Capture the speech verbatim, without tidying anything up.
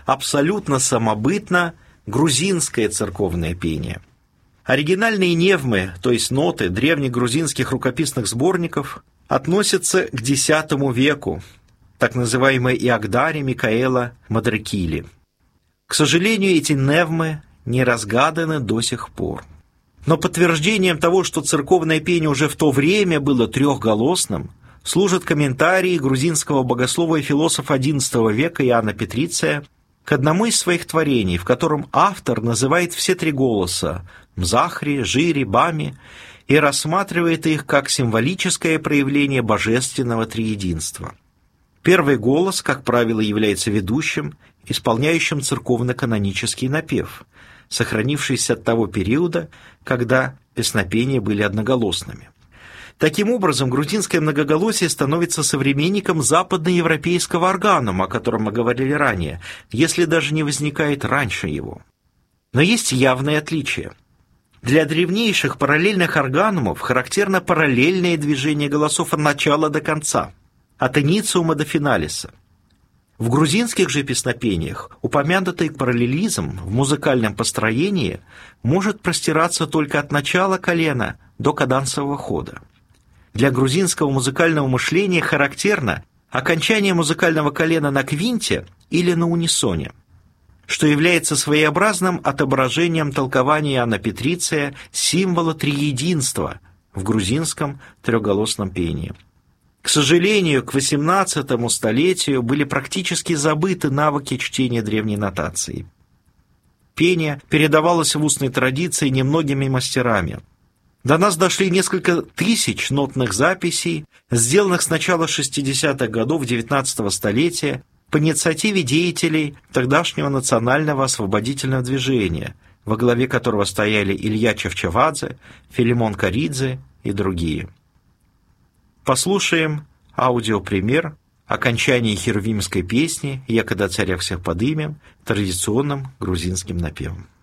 абсолютно самобытно грузинское церковное пение. Оригинальные невмы, то есть ноты древних грузинских рукописных сборников, относятся к десятому веку, так называемой Иогдаре Микаэла Мадракили. К сожалению, эти невмы не разгаданы до сих пор. Но подтверждением того, что церковное пение уже в то время было трехголосным, служат комментарии грузинского богослова и философа одиннадцатого века Иоанна Петриция к одному из своих творений, в котором автор называет все три голоса – Мзахри, Жири, Бами – и рассматривает их как символическое проявление божественного триединства. Первый голос, как правило, является ведущим, исполняющим церковно-канонический напев, сохранившийся от того периода, когда песнопения были одноголосными. Таким образом, грузинское многоголосие становится современником западноевропейского органума, о котором мы говорили ранее, если даже не возникает раньше его. Но есть явные отличия. Для древнейших параллельных органумов характерно параллельное движение голосов от начала до конца, от инициума до финалиса. В грузинских же песнопениях упомянутый параллелизм в музыкальном построении может простираться только от начала колена до кадансового хода. Для грузинского музыкального мышления характерно окончание музыкального колена на квинте или на унисоне, что является своеобразным отображением толкования Иоанна Петриция символа триединства в грузинском трехголосном пении. К сожалению, к восемнадцатому столетию были практически забыты навыки чтения древней нотации. Пение передавалось в устной традиции немногими мастерами. До нас дошли несколько тысяч нотных записей, сделанных с начала шестидесятых годов девятнадцатого столетия по инициативе деятелей тогдашнего национального освободительного движения, во главе которого стояли Илья Чевчевадзе, Филимон Каридзе и другие. Послушаем аудиопример окончания херувимской песни «Я когда царя всех подымем» традиционным грузинским напевом.